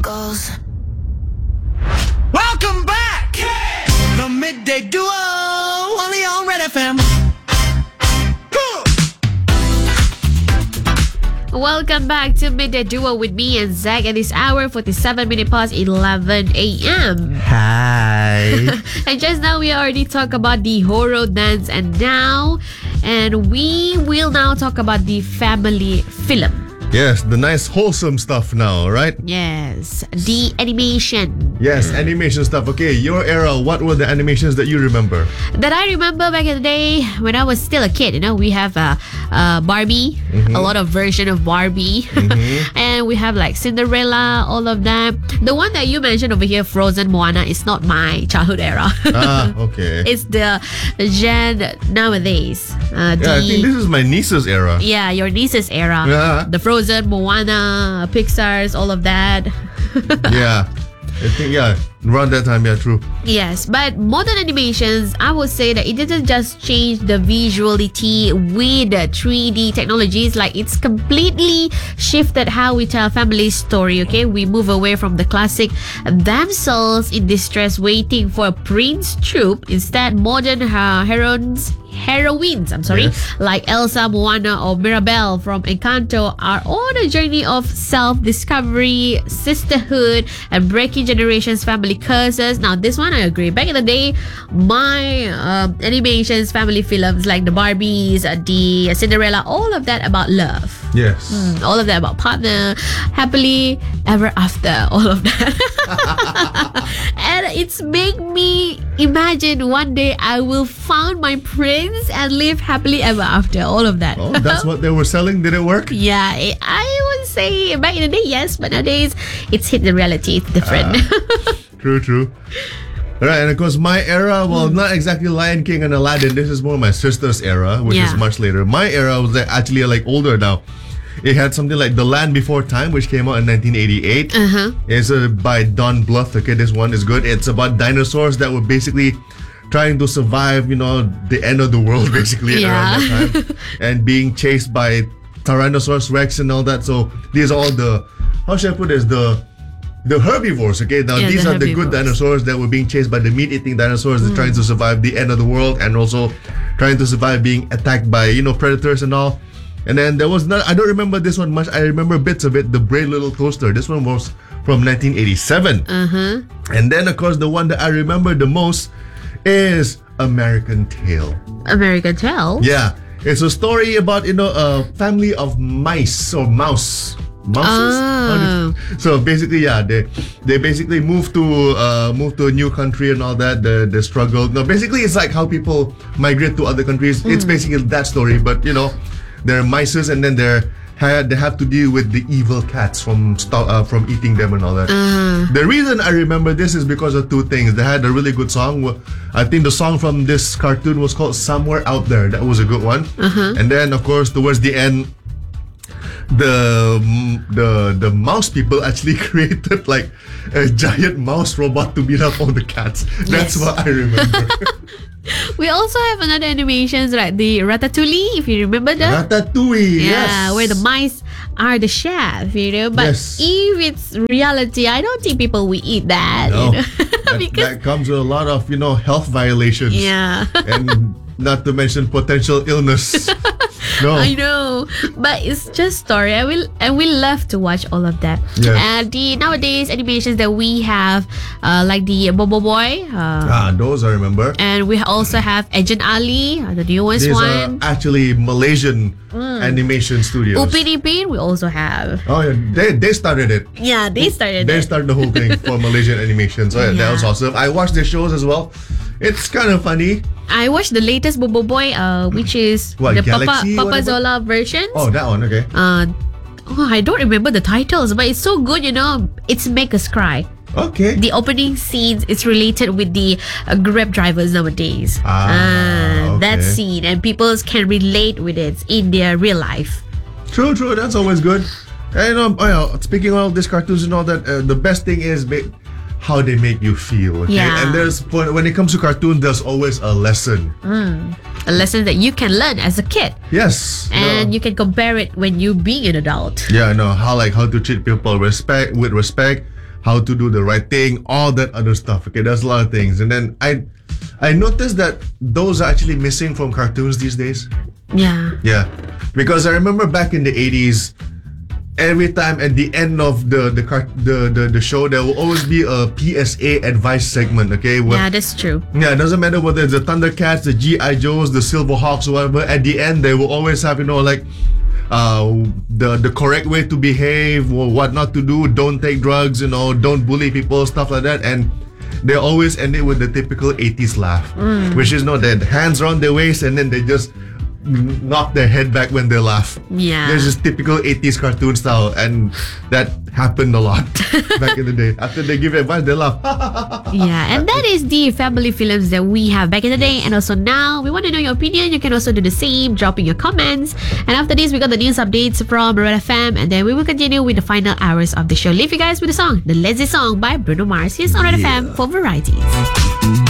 goes. Welcome back! The Midday Duo, only on Red FM. Welcome back to Midday Duo with me and Zach at this hour, 47 minutes past 11 a.m. Hi. And just now we already talked about the horror dance and we will now talk about the family film. Yes, the nice wholesome stuff now, right? Yes, the animation. Yes, animation stuff. Okay, your era, what were the animations that you remember? That I remember back in the day when I was still a kid, we have Barbie, a lot of version of Barbie, and we have like Cinderella, all of them. The one that you mentioned over here, Frozen, Moana, is not my childhood era. Okay. It's the gen nowadays. I think this is my niece's era. Yeah, your niece's era. Yeah. The Frozen, Moana, Pixar's, all of that. Yeah. I think, around that time, true. Yes, but modern animations, I would say that it didn't just change the visuality with 3D technologies, like it's completely shifted how we tell family story, okay? We move away from the classic damsels in distress waiting for a prince troop. Instead, modern heroines, Yes. like Elsa, Moana, or Mirabelle from Encanto are on a journey of self-discovery, sisterhood, and breaking generations' family curses. Now, this one I agree. Back in the day, my animations, family films like the Barbies, the Cinderella, all of that about love. Yes. All of that about partner, happily ever after, all of that. And it's make me imagine one day I will find my prince and live happily ever after, all of that. Oh, that's what they were selling? Did it work? Yeah, I would say back in the day, yes, but nowadays it's hit the reality. It's different. True. Alright, and of course my era, well, not exactly Lion King and Aladdin. This is more my sister's era, which is much later. My era was actually older now. It had something like The Land Before Time, which came out in 1988. It's by Don Bluth. Okay, this one is good. It's about dinosaurs that were basically trying to survive, the end of the world, basically, around that time. And being chased by Tyrannosaurus Rex and all that. So these are all the, how should I put this, the herbivores, okay? Now, these are the good dinosaurs that were being chased by the meat-eating dinosaurs that trying to survive the end of the world and also trying to survive being attacked by, predators and all. And then there was I don't remember this one much. I remember bits of it. The Brave Little Toaster. This one was from 1987. And then, of course, the one that I remember the most is American Tail. American Tail? Yeah. It's a story about, a family of mice or mouses. So basically, they basically moved to a new country and all that. The struggle. No, basically it's like how people migrate to other countries. It's basically that story, but they're mices and then they have to deal with the evil cats from eating them and all that. The reason I remember this is because of two things. They had a really good song. I think the song from this cartoon was called Somewhere Out There. That was a good one. And then, of course, towards the end, the mouse people actually created like a giant mouse robot to beat up all the cats. That's what I remember. We also have another animations like the Ratatouille, if you remember that. Ratatouille, yeah, where the mice are the chef, But if it's reality, I don't think people will eat that. No, Because that comes with a lot of health violations. Yeah. And not to mention potential illness. No. I know, but it's just story. We love to watch all of that. Yes. And the nowadays animations that we have, like the Bobo Boy. Those I remember. And we also have Agent Ali, the newest These one. are actually Malaysian animation studios. Upin Ipin, we also have. Oh yeah, they started it. Yeah, they started They it. started the whole thing for Malaysian animation. So that was awesome. I watched their shows as well. It's kind of funny. I watched the latest Bobo Boy, which is the Galaxy, Papa whatever? Zola version. Oh, that one, okay. I don't remember the titles, but it's so good, It's make us cry. Okay. The opening scenes is related with the Grab drivers nowadays. Okay. That scene, and people can relate with it in their real life. True. That's always good. And speaking of these cartoons and all that, the best thing is how they make you feel. Okay? Yeah. And when it comes to cartoons, there's always a lesson. A lesson that you can learn as a kid. Yes. And you can compare it when you being an adult. Yeah, I know how to treat people with respect, how to do the right thing, all that other stuff. Okay, there's a lot of things. And then I noticed that those are actually missing from cartoons these days. Yeah. Yeah, because I remember back in the 80s, every time at the end of the show, there will always be a PSA advice segment. Okay, Yeah, that's true. yeah, it doesn't matter whether it's the Thundercats, the G.I. Joes, the Silverhawks, or whatever. At the end, they will always have, like, the correct way to behave, or what not to do. Don't take drugs, don't bully people, stuff like that. And they always end it with the typical 80s laugh, which is that hands around their waist and then they just knock their head back when they laugh. Yeah. There's this typical 80s cartoon style, and that happened a lot back in the day. After they give advice, they laugh. Yeah, and that is the family films that we have back in the day and also now. We want to know your opinion. You can also do the same, dropping your comments. And after this, we got the news updates from Red FM, and then we will continue with the final hours of the show. Leave you guys with a song, the Lazy Song by Bruno Mars. Here's on Red FM for Varieties.